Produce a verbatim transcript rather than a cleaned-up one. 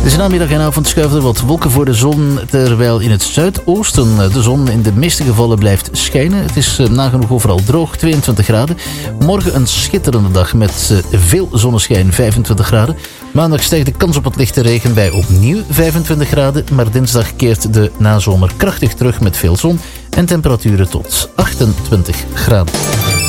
Deze namiddag en avond schuiven er wat wolken voor de zon, terwijl in het zuidoosten de zon in de meeste gevallen blijft schijnen. Het is nagenoeg overal droog, tweeëntwintig graden. Morgen een schitterende dag met veel zonneschijn, vijfentwintig graden. Maandag stijgt de kans op wat lichte regen bij opnieuw vijfentwintig graden. Maar dinsdag keert de nazomer krachtig terug met veel zon en temperaturen tot achtentwintig graden.